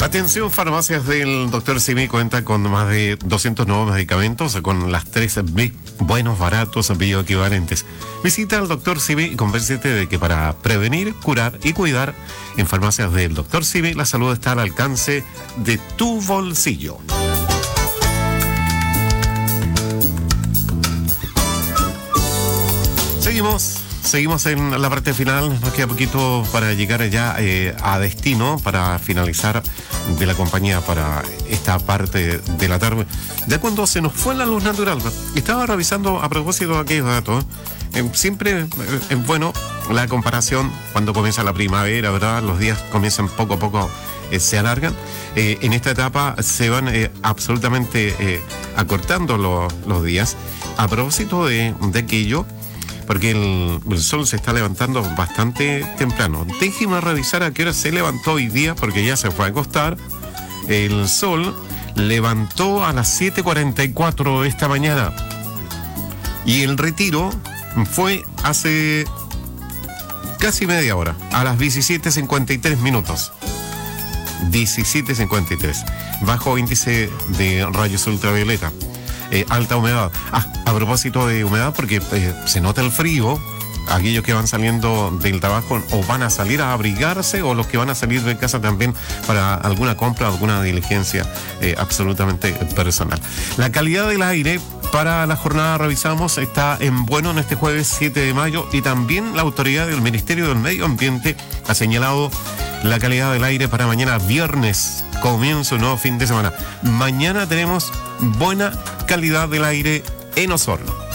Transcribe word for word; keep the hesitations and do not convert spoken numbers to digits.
Atención, farmacias del doctor Simi cuenta con más de doscientos nuevos medicamentos con las tres B, buenos, baratos, bioequivalentes. Visita al doctor Simi y convéncete de que para prevenir, curar y cuidar, en farmacias del doctor Simi la salud está al alcance de tu bolsillo. Seguimos. Seguimos en la parte final, nos queda poquito para llegar ya eh, a destino, para finalizar de la compañía para esta parte de la tarde. Ya cuando se nos fue la luz natural, estaba revisando a propósito de aquellos datos, eh, siempre eh, es bueno la comparación cuando comienza la primavera, ¿verdad? Los días comienzan poco a poco, eh, se alargan. Eh, en esta etapa se van eh, absolutamente eh, acortando lo, los días. A propósito de, de aquello, porque el, el sol se está levantando bastante temprano. Déjeme revisar a qué hora se levantó hoy día, porque ya se fue a acostar. El sol levantó a las siete cuarenta y cuatro esta mañana. Y el retiro fue hace casi media hora, a las diecisiete cincuenta y tres minutos. diecisiete cincuenta y tres. Bajo índice de rayos ultravioleta. Eh, alta humedad. Ah, a propósito de humedad, porque eh, se nota el frío, aquellos que van saliendo del trabajo o van a salir a abrigarse, o los que van a salir de casa también para alguna compra, alguna diligencia eh, absolutamente personal. La calidad del aire para la jornada, revisamos, está en bueno en este jueves siete de mayo, y también la autoridad del Ministerio del Medio Ambiente ha señalado la calidad del aire para mañana viernes, comienzo un nuevo fin de semana. Mañana tenemos buena calidad del aire en Osorno.